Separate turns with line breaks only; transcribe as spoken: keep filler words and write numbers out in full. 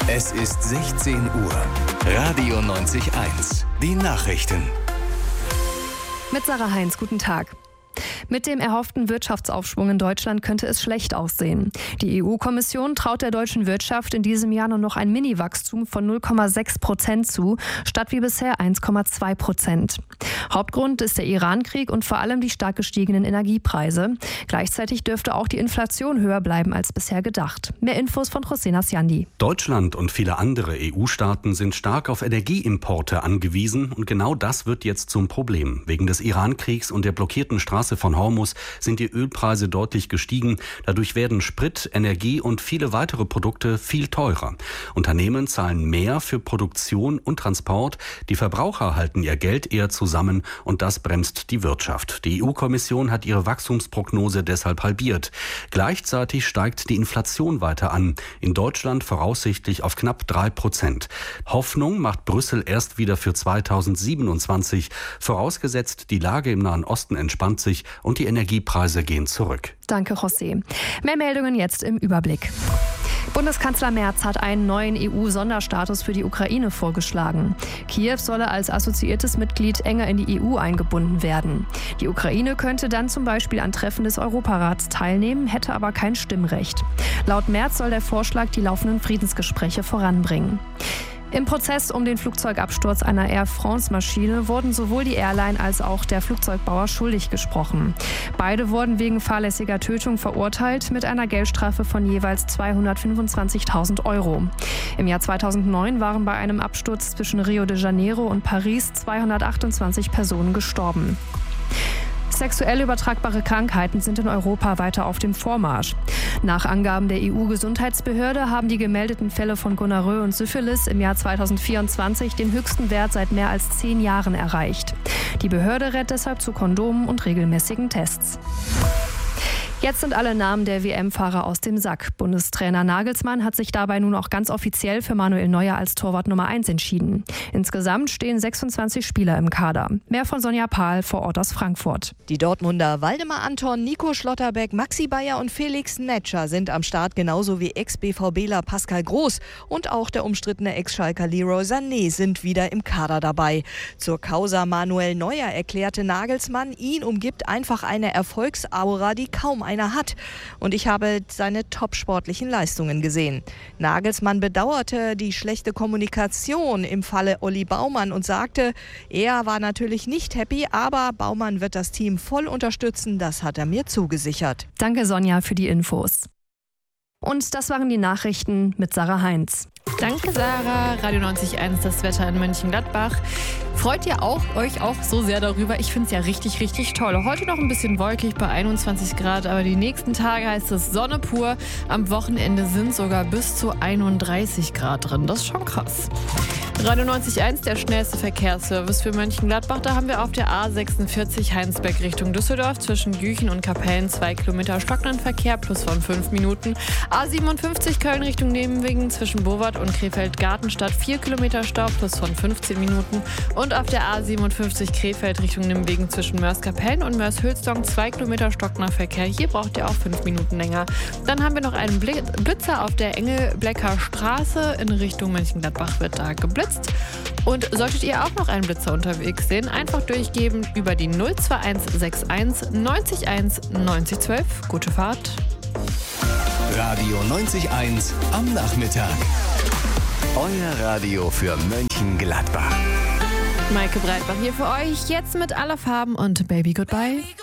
Es ist sechzehn Uhr. Radio neunzig eins. Die Nachrichten.
Mit Sarah Heinz, guten Tag. Mit dem erhofften Wirtschaftsaufschwung in Deutschland könnte es schlecht aussehen. Die E U-Kommission traut der deutschen Wirtschaft in diesem Jahr nur noch ein Mini-Wachstum von null Komma sechs Prozent zu, statt wie bisher eins Komma zwei Prozent. Hauptgrund ist der Iran-Krieg und vor allem die stark gestiegenen Energiepreise. Gleichzeitig dürfte auch die Inflation höher bleiben als bisher gedacht. Mehr Infos von José Nasciandi.
Deutschland und viele andere E U-Staaten sind stark auf Energieimporte angewiesen und genau das wird jetzt zum Problem. Wegen des Iran-Kriegs und der blockierten Straße von Hormuz sind die Ölpreise deutlich gestiegen. Dadurch werden Sprit, Energie und viele weitere Produkte viel teurer. Unternehmen zahlen mehr für Produktion und Transport. Die Verbraucher halten ihr Geld eher zusammen und das bremst die Wirtschaft. Die E U-Kommission hat ihre Wachstumsprognose deshalb halbiert. Gleichzeitig steigt die Inflation weiter an. In Deutschland voraussichtlich auf knapp drei Prozent. Hoffnung macht Brüssel erst wieder für zweitausendsiebenundzwanzig. Vorausgesetzt, die Lage im Nahen Osten entspannt sich und die Energiepreise gehen zurück.
Danke, José. Mehr Meldungen jetzt im Überblick. Bundeskanzler Merz hat einen neuen E U-Sonderstatus für die Ukraine vorgeschlagen. Kiew solle als assoziiertes Mitglied enger in die E U eingebunden werden. Die Ukraine könnte dann zum Beispiel an Treffen des Europarats teilnehmen, hätte aber kein Stimmrecht. Laut Merz soll der Vorschlag die laufenden Friedensgespräche voranbringen. Im Prozess um den Flugzeugabsturz einer Air France-Maschine wurden sowohl die Airline als auch der Flugzeugbauer schuldig gesprochen. Beide wurden wegen fahrlässiger Tötung verurteilt mit einer Geldstrafe von jeweils zweihundertfünfundzwanzigtausend Euro. Im Jahr zweitausendneun waren bei einem Absturz zwischen Rio de Janeiro und Paris zweihundertachtundzwanzig Personen gestorben. Sexuell übertragbare Krankheiten sind in Europa weiter auf dem Vormarsch. Nach Angaben der E U-Gesundheitsbehörde haben die gemeldeten Fälle von Gonorrhoe und Syphilis im Jahr zweitausendvierundzwanzig den höchsten Wert seit mehr als zehn Jahren erreicht. Die Behörde rät deshalb zu Kondomen und regelmäßigen Tests. Jetzt sind alle Namen der W M-Fahrer aus dem Sack. Bundestrainer Nagelsmann hat sich dabei nun auch ganz offiziell für Manuel Neuer als Torwart Nummer eins entschieden. Insgesamt stehen sechsundzwanzig Spieler im Kader. Mehr von Sonja Pahl vor Ort aus Frankfurt.
Die Dortmunder Waldemar Anton, Nico Schlotterbeck, Maxi Bayer und Felix Netscher sind am Start, genauso wie Ex-BVBler Pascal Groß und auch der umstrittene Ex-Schalker Leroy Sané sind wieder im Kader dabei. Zur Causa Manuel Neuer erklärte Nagelsmann, ihn umgibt einfach eine Erfolgsaura, die kaum einer hat. Und ich habe seine top-sportlichen Leistungen gesehen. Nagelsmann bedauerte die schlechte Kommunikation im Falle Olli Baumann und sagte, er war natürlich nicht happy, aber Baumann wird das Team voll unterstützen, das hat er mir zugesichert.
Danke, Sonja, für die Infos. Und das waren die Nachrichten mit Sarah Heinz.
Danke, Sarah. Radio neunzig Komma eins, das Wetter in Mönchengladbach. Freut ihr auch, euch auch so sehr darüber? Ich finde es ja richtig, richtig toll. Heute noch ein bisschen wolkig bei einundzwanzig Grad, aber die nächsten Tage heißt es Sonne pur. Am Wochenende sind sogar bis zu einunddreißig Grad drin. Das ist schon krass. Radio neunzig Komma eins, der schnellste Verkehrsservice für Mönchengladbach. Da haben wir auf der A sechsundvierzig Heinsberg Richtung Düsseldorf zwischen Güchen und Kapellen zwei Kilometer stockenden Verkehr plus von fünf Minuten. A siebenundfünfzig Köln Richtung Nebenwegen zwischen Bowart und Krefeld-Gartenstadt vier Kilometer Stau plus von fünfzehn Minuten. Und auf der A siebenundfünfzig Krefeld Richtung Nebenwegen zwischen Mörs-Kapellen und Mörs-Hülsdong zwei Kilometer stockender Verkehr. Hier braucht ihr auch fünf Minuten länger. Dann haben wir noch einen Blitzer auf der Engelblecker Straße in Richtung Mönchengladbach wird da geblitzt. Und solltet ihr auch noch einen Blitzer unterwegs sehen, einfach durchgeben über die null zwei eins sechs eins neunzig eins neunzig zwölf. Gute Fahrt.
Radio neunzig Komma eins am Nachmittag. Euer Radio für Mönchengladbach.
Maike Breitbach hier für euch, jetzt mit aller Farben und Baby Goodbye.